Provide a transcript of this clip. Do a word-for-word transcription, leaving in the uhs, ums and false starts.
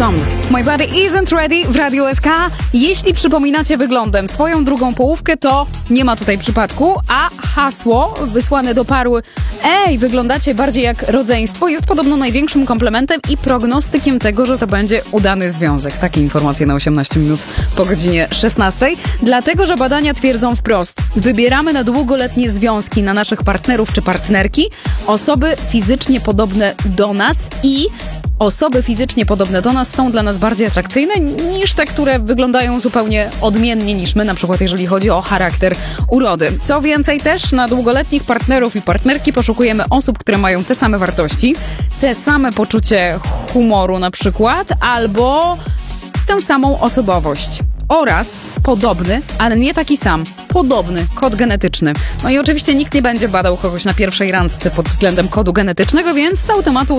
Son. My Body Isn't Ready w Radiu S K. Jeśli przypominacie wyglądem swoją drugą połówkę, to nie ma tutaj przypadku, a hasło wysłane do paru ej, wyglądacie bardziej jak rodzeństwo jest podobno największym komplementem i prognostykiem tego, że to będzie udany związek. Takie informacje na osiemnaście minut po godzinie szesnastej. Dlatego, że badania twierdzą wprost. Wybieramy na długoletnie związki na naszych partnerów czy partnerki osoby fizycznie podobne do nas i osoby fizycznie podobne do nas są dla nas bardziej atrakcyjne niż te, które wyglądają zupełnie odmiennie niż my, na przykład jeżeli chodzi o charakter urody. Co więcej też, na długoletnich partnerów i partnerki poszukujemy osób, które mają te same wartości, te same poczucie humoru na przykład, albo tę samą osobowość. Oraz podobny, ale nie taki sam, podobny kod genetyczny. No i oczywiście nikt nie będzie badał kogoś na pierwszej randce pod względem kodu genetycznego, więc z automatu